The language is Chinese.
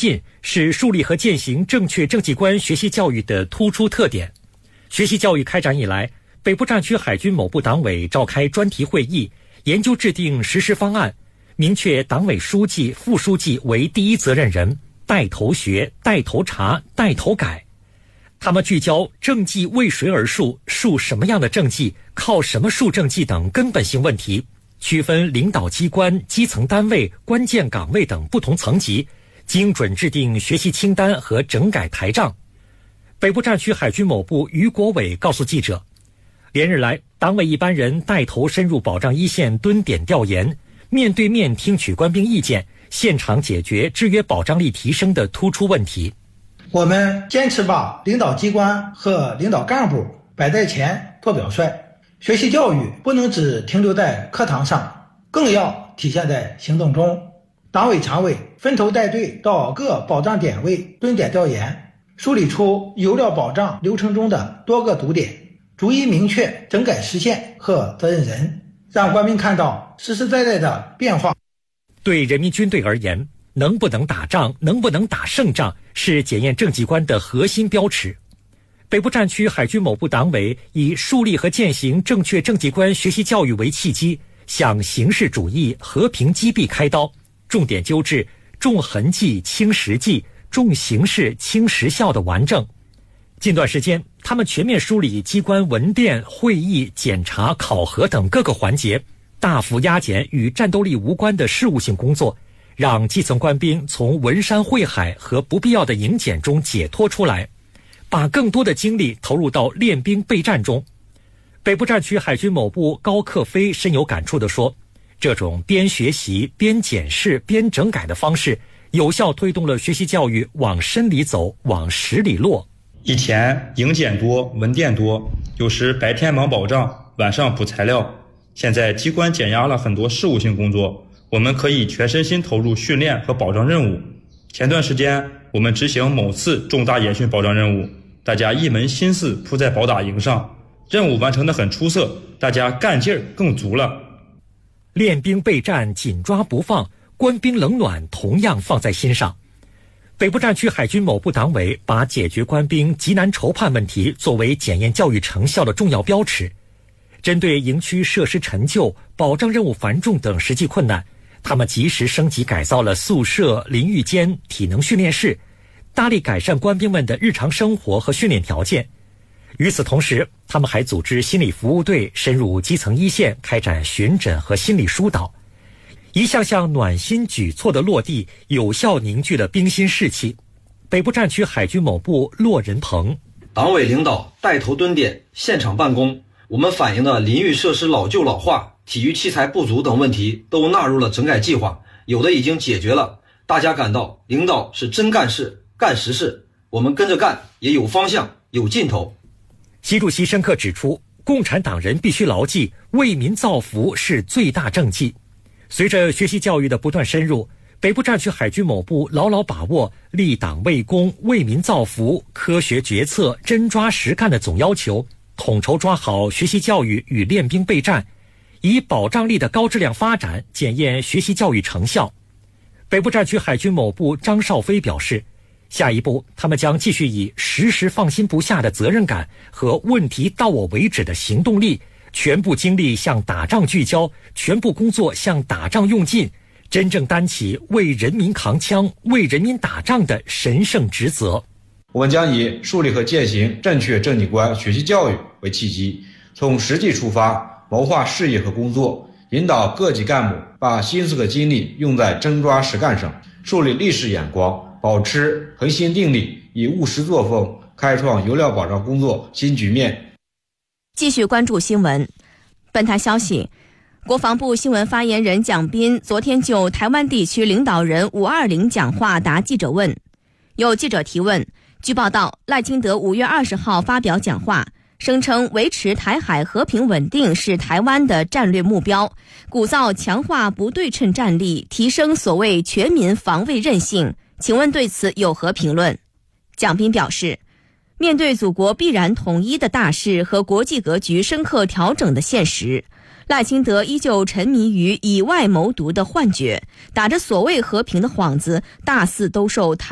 进是树立和践行正确政绩观学习教育的突出特点。学习教育开展以来，北部战区海军某部党委召开专题会议，研究制定实施方案，明确党委书记、副书记为第一责任人，带头学、带头查、带头改。他们聚焦政绩为谁而树、树什么样的政绩、靠什么树政绩等根本性问题，区分领导机关、基层单位、关键岗位等不同层级，精准制定学习清单和整改台账。北部战区海军某部于国伟告诉记者，连日来，党委一班人带头深入保障一线蹲点调研，面对面听取官兵意见，现场解决制约保障力提升的突出问题。 我们坚持把领导机关和领导干部摆在前做表率，学习教育不能只停留在课堂上，更要体现在行动中。党委常委分头带队到各保障点位蹲点调研，梳理出油料保障流程中的多个堵点，逐一明确整改实现和责任人，让官兵看到实实在在的变化。 对人民军队而言，能不能打仗，能不能打胜仗，是检验政绩观的核心标尺。北部战区海军某部党委以树立和践行正确政绩观学习教育为契机，向形式主义、和平击毙开刀，重点纠治重痕迹轻实际、重形式轻实效的顽症。近段时间，他们全面梳理机关文电、会议、检查、考核等各个环节，大幅压减与战斗力无关的事务性工作，让基层官兵从文山会海和不必要的营检中解脱出来，把更多的精力投入到练兵备战中。北部战区海军某部高克飞深有感触地说，这种边学习边检视边整改的方式，有效推动了学习教育往深里走，往实里落。 以前营检多，文电多，有时白天忙保障，晚上补材料。现在机关减压了很多事务性工作，我们可以全身心投入训练和保障任务。前段时间我们执行某次重大演训保障任务，大家一门心思扑在保打营上，任务完成得很出色，大家干劲儿更足了。 练兵备战紧抓不放，官兵冷暖同样放在心上。北部战区海军某部党委把解决官兵急难愁盼问题作为检验教育成效的重要标尺。针对营区设施陈旧、保障任务繁重等实际困难，他们及时升级改造了宿舍、淋浴间、体能训练室，大力改善官兵们的日常生活和训练条件。与此同时，他们还组织心理服务队深入基层一线，开展巡诊和心理疏导。一项项暖心举措的落地，有效凝聚了兵心士气。北部战区海军某部骆仁鹏， 党委领导带头蹲点，现场办公，我们反映的淋浴设施老旧老化、体育器材不足等问题都纳入了整改计划，有的已经解决了。大家感到领导是真干事、干实事，我们跟着干也有方向、有劲头。 习主席深刻指出，共产党人必须牢记为民造福是最大政绩。随着学习教育的不断深入，北部战区海军某部牢牢把握立党为公、为民造福、科学决策、真抓实干的总要求，统筹抓好学习教育与练兵备战，以保障力的高质量发展检验学习教育成效。北部战区海军某部张少飞表示，下一步他们将继续以时时放心不下的责任感和问题到我为止的行动力，全部精力向打仗聚焦，全部工作向打仗用尽，真正担起为人民扛枪、为人民打仗的神圣职责。 我们将以树立和践行正确政绩观学习教育为契机，从实际出发，谋划事业和工作，引导各级干部把心思和精力用在真抓实干上，树立历史眼光，保持恒心定力，以务实作风开创油料保障工作新局面。 继续关注新闻。本台消息，国防部新闻发言人蒋斌昨天就台湾地区领导人520讲话答记者问。有记者提问，据报道，赖清德5月20号发表讲话，声称维持台海和平稳定是台湾的战略目标，鼓噪强化不对称战力，提升所谓全民防卫韧性，请问对此有何评论？蒋斌表示，面对祖国必然统一的大势和国际格局深刻调整的现实，赖清德依旧沉迷于以外谋独的幻觉，打着所谓和平的幌子，大肆兜售